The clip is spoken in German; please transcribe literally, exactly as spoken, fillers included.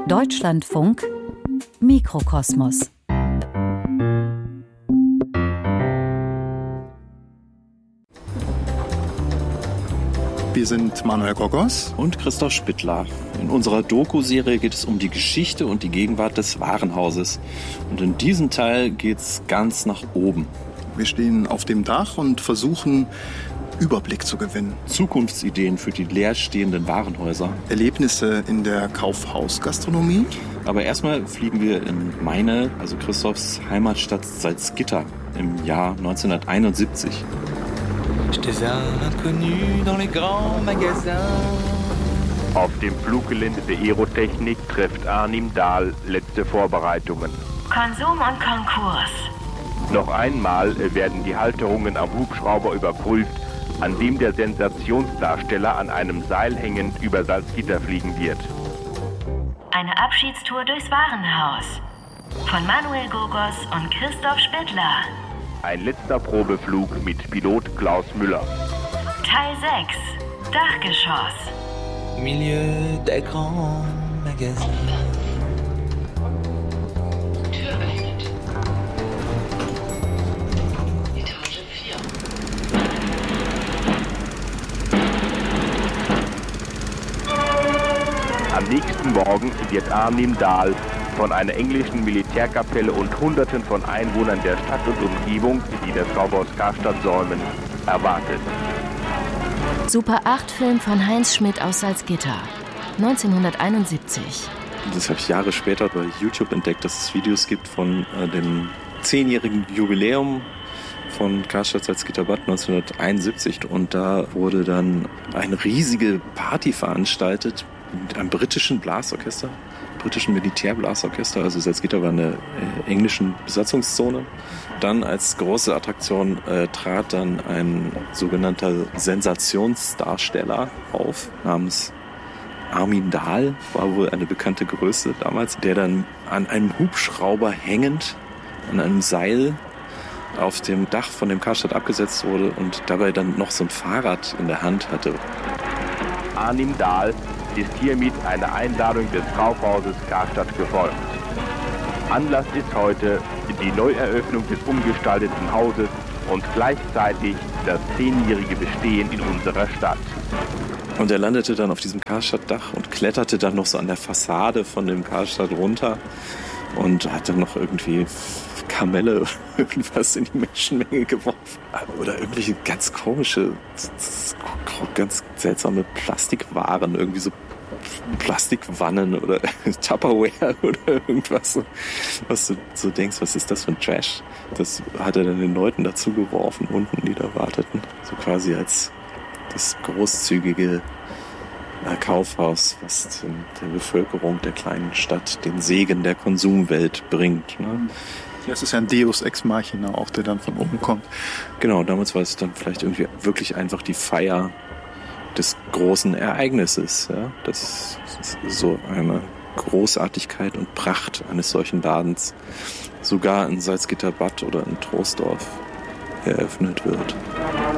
Deutschlandfunk Mikrokosmos. Wir sind Manuel Gogos und Christoph Spittler. In unserer Doku-Serie geht es um die Geschichte und die Gegenwart des Warenhauses. Und in diesem Teil geht es ganz nach oben. Wir stehen auf dem Dach und versuchen, Überblick zu gewinnen. Zukunftsideen für die leerstehenden Warenhäuser. Erlebnisse in der Kaufhausgastronomie. Aber erstmal fliegen wir in meine, also Christophs Heimatstadt Salzgitter im Jahr neunzehnhunderteinundsiebzig. J'étais un inconnu dans les grands magasins. Auf dem Fluggelände der Aerotechnik trifft Arnim Dahl letzte Vorbereitungen. Konsum und Konkurs. Noch einmal werden die Halterungen am Hubschrauber überprüft, an dem der Sensationsdarsteller an einem Seil hängend über Salzgitter fliegen wird. Eine Abschiedstour durchs Warenhaus von Manuel Gogos und Christoph Spittler. Ein letzter Probeflug mit Pilot Klaus Müller. Teil sechs. Dachgeschoss. Milieu des grands magasins. Tür öffnet. Etage vier. Am nächsten Morgen wird Arnim Dahl von einer englischen Militärkapelle und Hunderten von Einwohnern der Stadt und Umgebung, die das Kaufhaus Karstadt säumen, erwartet. Super acht Film von Heinz Schmidt aus Salzgitter, neunzehnhunderteinundsiebzig. Das habe ich Jahre später bei YouTube entdeckt, dass es Videos gibt von äh, dem zehnjährigen Jubiläum von Karstadt Salzgitter-Bad neunzehnhunderteinundsiebzig. Und da wurde dann eine riesige Party veranstaltet mit einem britischen Blasorchester. britischen Militärblasorchester, also Salzgitter war in der äh, englischen Besatzungszone. Dann als große Attraktion äh, trat dann ein sogenannter Sensationsdarsteller auf, namens Armin Dahl, war wohl eine bekannte Größe damals, der dann an einem Hubschrauber hängend, an einem Seil auf dem Dach von dem Karstadt abgesetzt wurde und dabei dann noch so ein Fahrrad in der Hand hatte. Arnim Dahl ist hiermit eine Einladung des Kaufhauses Karstadt gefolgt. Anlass ist heute die Neueröffnung des umgestalteten Hauses und gleichzeitig das zehnjährige Bestehen in unserer Stadt. Und er landete dann auf diesem Karstadt-Dach und kletterte dann noch so an der Fassade von dem Karstadt runter und hat dann noch irgendwie Kamelle oder irgendwas in die Menschenmenge geworfen. Oder irgendwelche ganz komische, ganz seltsame Plastikwaren, irgendwie so Plastikwannen oder Tupperware oder irgendwas, was du so denkst, was ist das für ein Trash? Das hat er dann den Leuten dazu geworfen, unten, die da warteten. So quasi als das großzügige Kaufhaus, was der Bevölkerung der kleinen Stadt den Segen der Konsumwelt bringt. Ne? Ja, es ist ja ein Deus Ex Machina auch, der dann von oben kommt. Genau, damals war es dann vielleicht irgendwie wirklich einfach die Feier des großen Ereignisses. Ja? Das ist so eine Großartigkeit und Pracht eines solchen Ladens sogar in Salzgitter-Bad oder in Troisdorf eröffnet wird.